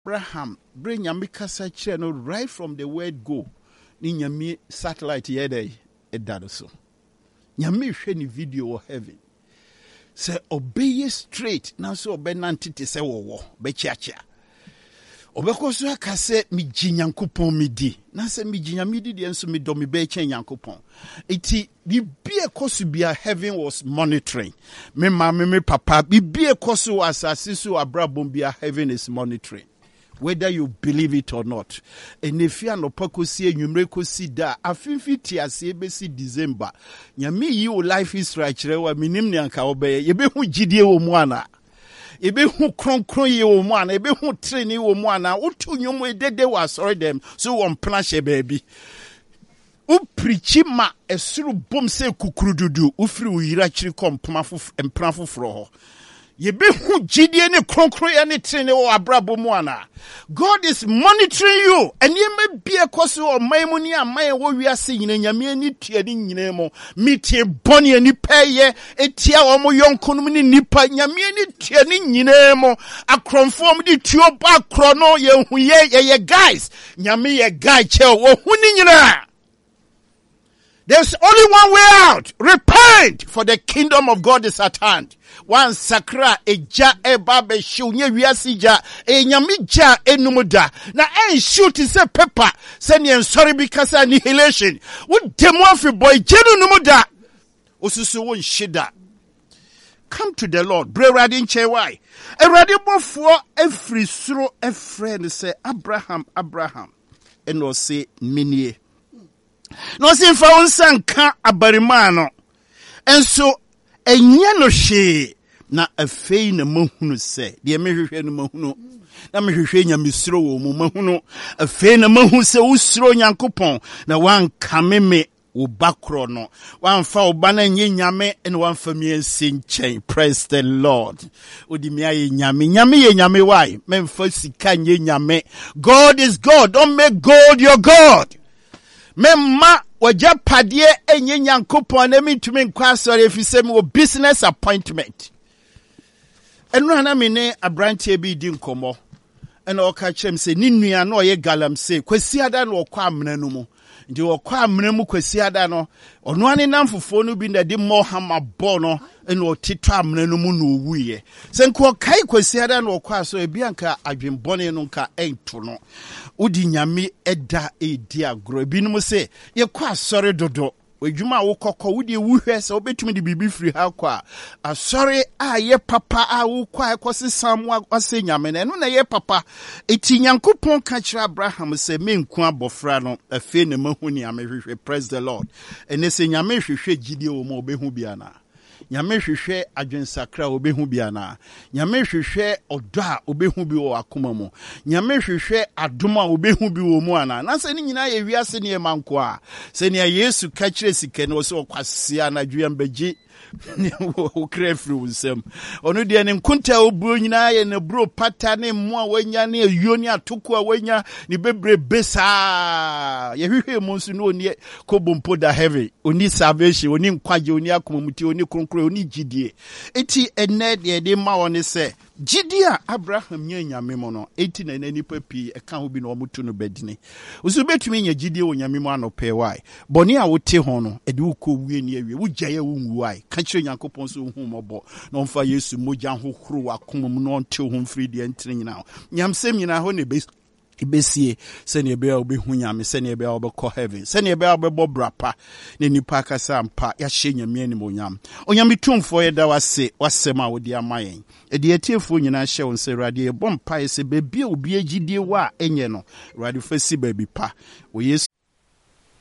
Abraham bring Yamikasa channel right from the word go. Ni Yami satellite yede edado so. Yami sheni video of heaven. Say obey straight. Now so obey nantiti se wo be chiachia. Obeko so aka se mi jinyankopon midi. Na se mi jinyamidi de enso mi do mi be chen yankopon. Iti bibie kosu bia heaven was monitoring. Me mama me papa bibie kosu asase so abrabom bia heaven is monitoring. Whether you believe it or not. And if you are no pakosi enumere si da afinfi ti ase be si December. Nyame yi o life is right rewa minim ne anka obeye. Ye be hu gidie wo mu ana. Ebe hu kronkron ye wo mu ana, ebe hu training wo mu ana, utu nyom edede wa sorry them so won plan she baby. U preachi ma esuru bom se kukurududu, ufiri uyira chiri kom empran foforo ho. Yebe hu gidie ne kronkron ya ne training wo abrabo mu ana. God is monitoring you. And ye may be a cost or my money and my what we are seeing in Yamini Tiadin Yinemo, Miti Bonnie and Nipaye, Etia Omo Yon Konumini Nipa, Yamini Tiadin Yinemo, a conformity to your back chrono, ye guys, Yami a guy chair, or Huninina. There's only one way out. Repent, for the kingdom of God is at hand. One sakra eja ebabe shunye wiasija enyamija enumuda na shoot is a pepper send sorry because annihilation would demofi boy jenu numuda osusu won shida. Come to the Lord. Bre radin chewai. E radin for every suro a friend say Abraham and no say minie. No sin fa unsan ka abarimano. And so enya no she na afei na mahunu se de mehwehwe no mahunu na mehwehwe nyamesiro wo mu mahunu afei na mahu se usiro nyankopon na wan kameme wo bakro no wan fa oba na nyame na wan fa mi ensen. Praise the Lord. Odi mi aye nyame ye nyame why memfa sika nye nyame. God is God. Don't make God your God. Memma waja padie enye nyankopon na mitumi nkwa sori efise mi wo business appointment. Enu na me ne abrantie bi di nkomo. Ena o ka kyerem se ni nua na oye galam se kwasi ada na okwa amena no mu. Ndi okwa amena mu kwasi ada no ono ane namfofo no bi na di mohama bo no ena otito amena no mu no owuye. Se nko kai kwasi ada na okwa so ebi anka adwenbone no nka ento no. Udi nyame eda edi agro binum se ye kwa sori dodo wadwuma wo kokko wudi wuhwe se obetumi di bibi free ha kwa asori a ye papa a wo kwa ekosi samwa ase nyame na no na ye papa eti nyankopon ka kira Abraham se menku abofra no afi ne mahuni amehwehwe. Praise the Lord. Ene se nyame hwehwe gidie wo mo obehu bia na nyame hwehwe adwensakra obehu bia na nyame hwehwe odo a obehu bi wo akoma mu nyame hwehwe adom a obehu bi wo mu ana na se ni nyina ye wiase ne manko a se ne Yesu ka kire sike ne wo se okwasia na dwuam bagye o krefri unsem onu de ne nkunta obro nyina ye ne bro pata ne mo a wanya ne ayuo ne atoko a wanya ne bebre besa ye hwehwe mo nso no oni kobompo da heavy oni salvation oni nkwaje oni akomamuti oni kronkro oni gidie eti ene de ma woni se Jidia Abraham nye nyame mo no 18 na nipa pi eka ho bi na omutu no badine usu betumi nya jidie wo nyame mo anope wai boni a wote ho no ede ukọ wie ne awie wugyaye wonwu wai ka kire nyankopon so hu mobo no mfa Yesu mogya ho horo wakomum no nte ho mfiri de ntire nyina nyamsem nyina ho ne ibesie sene ebe obehu nyame sene ebe obekọ heaven sene ebe obebo brapa ne nipa kasa mpa ya hye nyame ani monyam onyame tumfo ye da wasema wodi amayen edi etiefo nyina hye won se rade e bompa ese bebia obi agidie wa enye no rade fasi baby pa wo Yesu